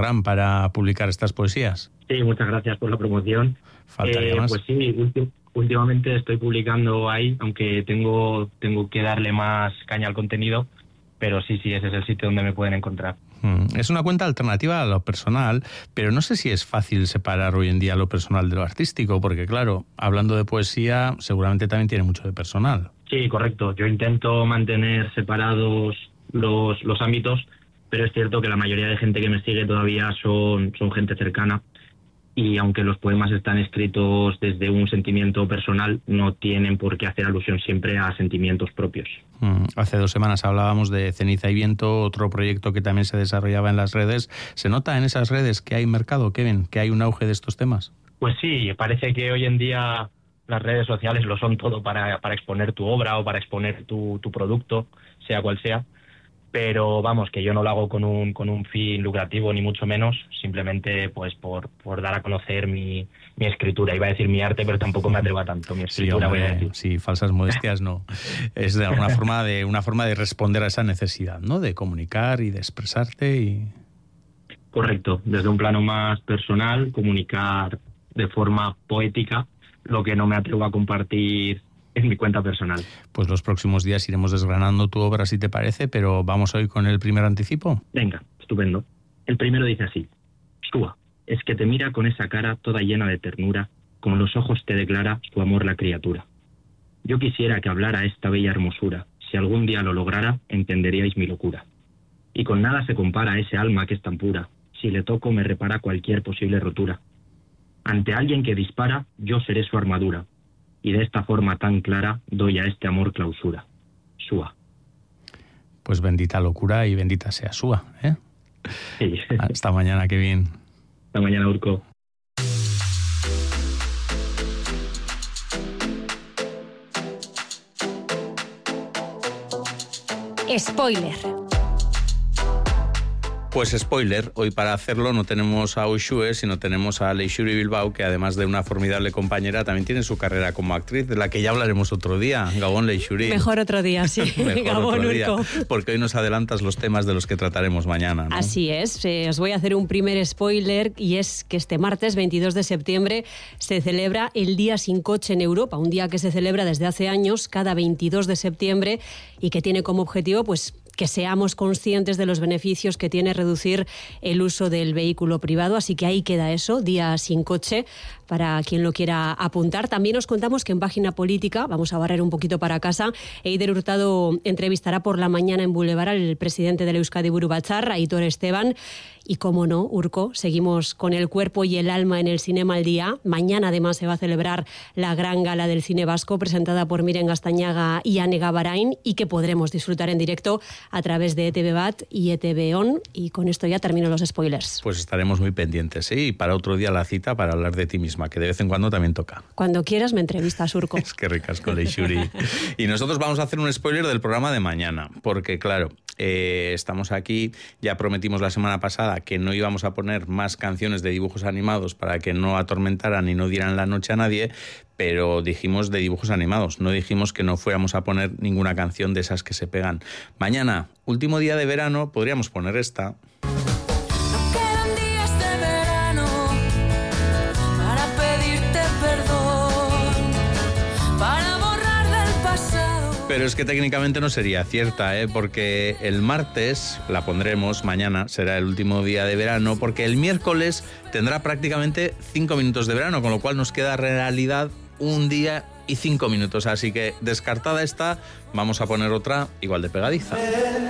Instagram para publicar estas poesías. Sí, muchas gracias por la promoción. Faltaría más. Pues sí, últimamente estoy publicando ahí, aunque tengo que darle más caña al contenido, pero sí, ese es el sitio donde me pueden encontrar. Es una cuenta alternativa a lo personal, pero no sé si es fácil separar hoy en día lo personal de lo artístico, porque claro, hablando de poesía, seguramente también tiene mucho de personal. Sí, correcto. Yo intento mantener separados los ámbitos, pero es cierto que la mayoría de gente que me sigue todavía son gente cercana, y aunque los poemas están escritos desde un sentimiento personal, no tienen por qué hacer alusión siempre a sentimientos propios. Hace 2 semanas hablábamos de Ceniza y Viento, otro proyecto que también se desarrollaba en las redes. ¿Se nota en esas redes que hay mercado, Kevin, que hay un auge de estos temas? Pues sí, parece que hoy en día las redes sociales lo son todo para exponer tu obra o para exponer tu producto, sea cual sea. Pero vamos, que yo no lo hago con un fin lucrativo, ni mucho menos, simplemente pues por dar a conocer mi escritura. Iba a decir mi arte, pero tampoco me atrevo a tanto. Mi escritura, sí, hombre, voy a decir. Sí, falsas modestias no. Es de alguna forma una forma de responder a esa necesidad, ¿no? De comunicar y de expresarte y... Correcto, desde un plano más personal, comunicar de forma poética lo que no me atrevo a compartir en mi cuenta personal. Pues los próximos días iremos desgranando tu obra, si te parece, pero vamos hoy con el primer anticipo. Venga, estupendo. El primero dice así: Súa, es que te mira con esa cara toda llena de ternura, con los ojos te declara su amor la criatura. Yo quisiera que hablara esta bella hermosura, si algún día lo lograra, entenderíais mi locura. Y con nada se compara a ese alma que es tan pura, si le toco me repara cualquier posible rotura. Ante alguien que dispara, yo seré su armadura, y de esta forma tan clara doy a este amor clausura. Súa. Pues bendita locura y bendita sea Súa, ¿eh? Sí. Hasta mañana, Kevin. Hasta mañana, Urco. Spoiler. Pues spoiler, hoy para hacerlo no tenemos a Uxue, sino tenemos a Leixuri Bilbao, que además de una formidable compañera, también tiene su carrera como actriz, de la que ya hablaremos otro día. Gabón, Leixuri. Mejor otro día, sí. Gabón, Urco. Porque hoy nos adelantas los temas de los que trataremos mañana, ¿no? Así es, os voy a hacer un primer spoiler, y es que este martes 22 de septiembre se celebra el Día Sin Coche en Europa, un día que se celebra desde hace años, cada 22 de septiembre, y que tiene como objetivo, pues, que seamos conscientes de los beneficios que tiene reducir el uso del vehículo privado. Así que ahí queda eso, Día Sin Coche, para quien lo quiera apuntar. También os contamos que en Página Política, vamos a barrer un poquito para casa, Eider Hurtado entrevistará por la mañana en Boulevard al presidente del Euskadi Buru Batzar, Aitor Esteban. Y como no, Urco, seguimos con el cuerpo y el alma en el Cinema al Día. Mañana además se va a celebrar la gran gala del cine vasco presentada por Miren Gastañaga y Ane Gabarain, y que podremos disfrutar en directo a través de ETV Bat y ETV On. Y con esto ya termino los spoilers. Pues estaremos muy pendientes, ¿eh? Y para otro día la cita para hablar de ti misma, que de vez en cuando también toca. Cuando quieras me entrevistas, Urco. Es que ricasco, Leixuri. Y nosotros vamos a hacer un spoiler del programa de mañana, porque claro, estamos aquí, ya prometimos la semana pasada que no íbamos a poner más canciones de dibujos animados para que no atormentaran y no dieran la noche a nadie, pero dijimos de dibujos animados, no dijimos que no fuéramos a poner ninguna canción de esas que se pegan. Mañana, último día de verano, podríamos poner esta. Pero es que técnicamente no sería cierta, porque el martes, la pondremos, mañana será el último día de verano, porque el miércoles tendrá prácticamente 5 minutos de verano, con lo cual nos queda en realidad 1 día y 5 minutos. Así que descartada está, vamos a poner otra igual de pegadiza.